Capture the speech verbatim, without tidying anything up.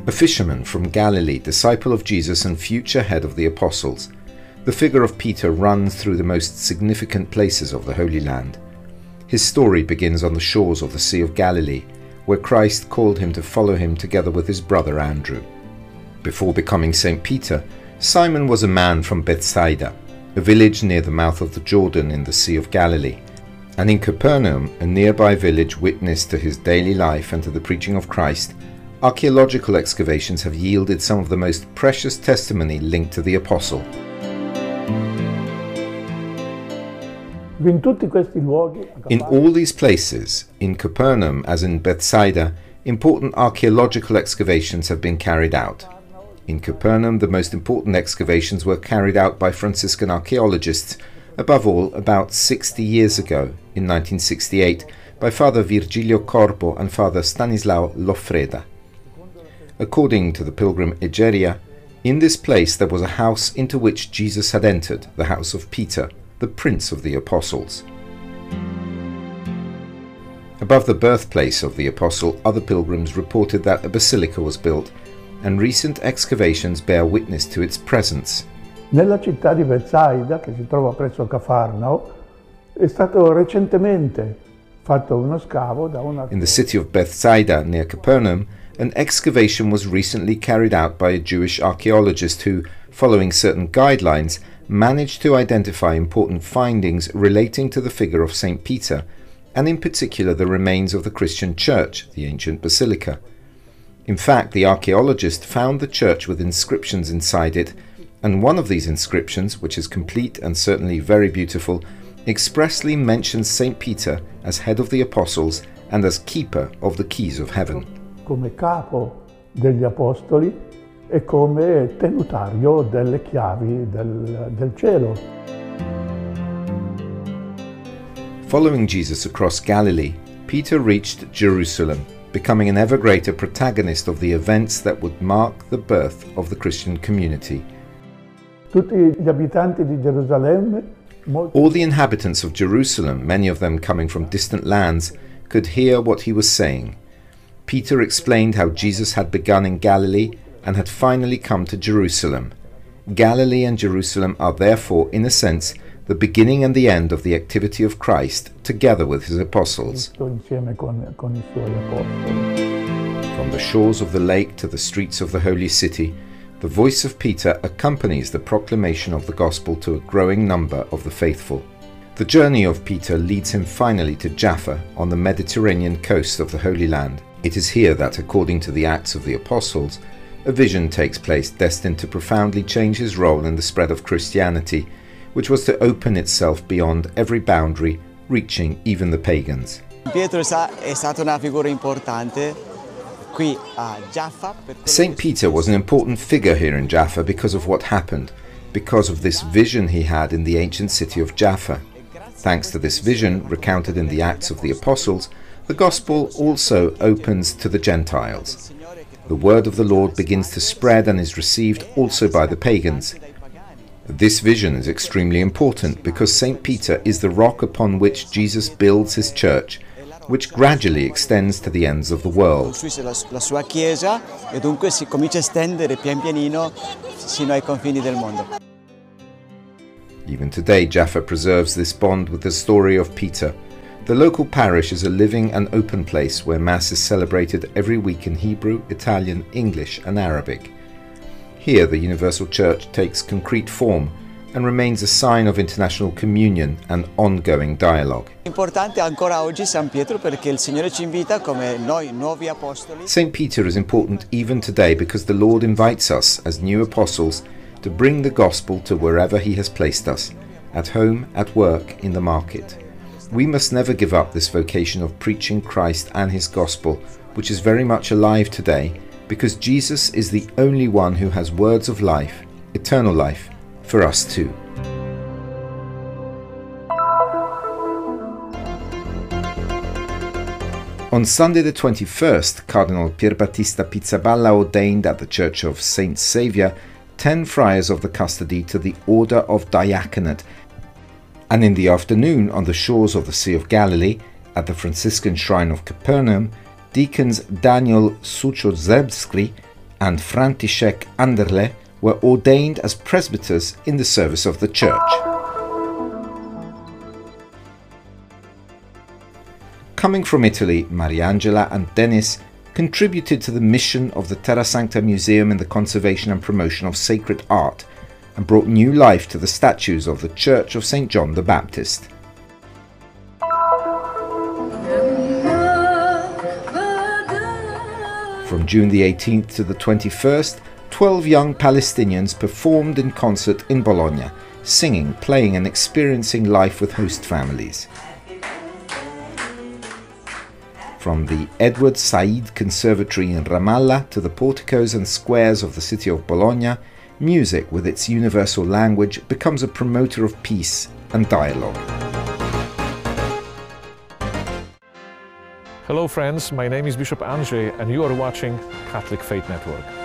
A fisherman from Galilee, disciple of Jesus and future head of the apostles, the figure of Peter runs through the most significant places of the Holy Land. His story begins on the shores of the Sea of Galilee, where Christ called him to follow him together with his brother Andrew. Before becoming Saint Peter, Simon was a man from Bethsaida, a village near the mouth of the Jordan in the Sea of Galilee, and in Capernaum, a nearby village witness to his daily life and to the preaching of Christ, archaeological excavations have yielded some of the most precious testimony linked to the apostle. In all these places, in Capernaum as in Bethsaida, important archaeological excavations have been carried out. In Capernaum, the most important excavations were carried out by Franciscan archaeologists, above all about sixty years ago, in nineteen sixty-eight, by Father Virgilio Corbo and Father Stanislao Loffreda. According to the pilgrim Egeria, in this place there was a house into which Jesus had entered, the house of Peter, the prince of the apostles. Above the birthplace of the apostle, other pilgrims reported that a basilica was built, and recent excavations bear witness to its presence. Nella città di Bethsaida, che si trova presso Cafarnao, è stato recentemente fatto uno scavo da una... In the city of Bethsaida, near Capernaum, an excavation was recently carried out by a Jewish archaeologist who, following certain guidelines, managed to identify important findings relating to the figure of Saint Peter, and in particular the remains of the Christian church, the ancient basilica. In fact, the archaeologist found the church with inscriptions inside it, and one of these inscriptions, which is complete and certainly very beautiful, expressly mentions Saint Peter as head of the apostles and as keeper of the keys of heaven. Come capo degli apostoli e come tenutario delle chiavi del, del cielo. Following Jesus across Galilee, Peter reached Jerusalem, becoming an ever greater protagonist of the events that would mark the birth of the Christian community. Tutti gli abitanti di Gerusalemme, all the inhabitants of Jerusalem, many of them coming from distant lands, could hear what he was saying. Peter explained how Jesus had begun in Galilee and had finally come to Jerusalem. Galilee and Jerusalem are therefore, in a sense, the beginning and the end of the activity of Christ, together with his apostles. From the shores of the lake to the streets of the holy city, the voice of Peter accompanies the proclamation of the gospel to a growing number of the faithful. The journey of Peter leads him finally to Jaffa on the Mediterranean coast of the Holy Land. It is here that, according to the Acts of the Apostles, a vision takes place destined to profoundly change his role in the spread of Christianity, which was to open itself beyond every boundary, reaching even the pagans. Pietro è stata una figura importante qui a Jaffa. Saint Peter was an important figure here in Jaffa because of what happened, because of this vision he had in the ancient city of Jaffa. Thanks to this vision, recounted in the Acts of the Apostles, the Gospel also opens to the Gentiles. The word of the Lord begins to spread and is received also by the pagans. This vision is extremely important because Saint Peter is the rock upon which Jesus builds his church, which gradually extends to the ends of the world. La sua chiesa e dunque si comincia a estendere pian pianino sino ai confini del mondo. Even today, Jaffa preserves this bond with the story of Peter. The local parish is a living and open place where Mass is celebrated every week in Hebrew, Italian, English and Arabic. Here the Universal Church takes concrete form and remains a sign of international communion and ongoing dialogue. Importante ancora oggi San Pietro perché il Signore ci invita come noi nuovi apostoli. Saint Peter is important even today because the Lord invites us as new apostles to bring the gospel to wherever he has placed us, at home, at work, in the market. We must never give up this vocation of preaching Christ and his gospel, which is very much alive today, because Jesus is the only one who has words of life, eternal life, for us too. On Sunday the twenty-first, Cardinal Pierbattista Pizzaballa ordained at the Church of Saint Saviour ten friars of the custody to the Order of Diaconate, and in the afternoon on the shores of the Sea of Galilee, at the Franciscan Shrine of Capernaum, deacons Daniel Suchozebski and František Anderle were ordained as presbyters in the service of the church. Coming from Italy, Mariangela and Denis contributed to the mission of the Terra Sancta Museum in the conservation and promotion of sacred art and brought new life to the statues of the Church of Saint John the Baptist. From June the eighteenth to the twenty-first, twelve young Palestinians performed in concert in Bologna, singing, playing and experiencing life with host families. From the Edward Said Conservatory in Ramallah to the porticos and squares of the city of Bologna, music with its universal language becomes a promoter of peace and dialogue. Hello friends, my name is Bishop Andrzej and you are watching Catholic Faith Network.